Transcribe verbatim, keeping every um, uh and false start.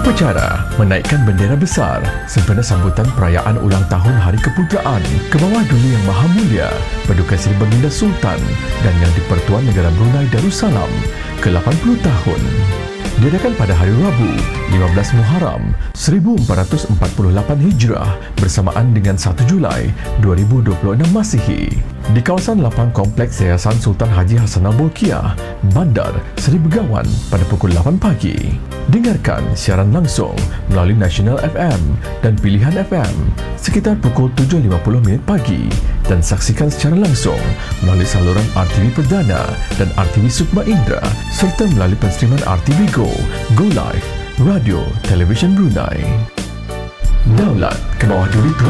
Upacara menaikkan bendera besar sempena sambutan perayaan ulang tahun Hari Keputeraan ke bawah Duli Yang Maha Mulia Paduka Seri Baginda Sultan dan Yang di-Pertuan Negara Brunei Darussalam ke lapan puluh tahun. Diadakan pada hari Rabu, lima belas Muharram seribu empat ratus empat puluh lapan Hijrah bersamaan dengan satu Julai dua ribu dua puluh enam Masihi di kawasan lapang Kompleks Yayasan Sultan Haji Hassanal Bolkiah, Bandar Seri Begawan pada pukul lapan pagi. Dengarkan siaran langsung melalui Nasional F M dan Pilihan F M sekitar pukul tujuh lima puluh minit pagi dan saksikan secara langsung melalui saluran R T V Perdana dan R T V Sukma Indra serta melalui penstreaman R T V Go, Go Live, Radio, Television Brunei. Daulat ke bawah Duli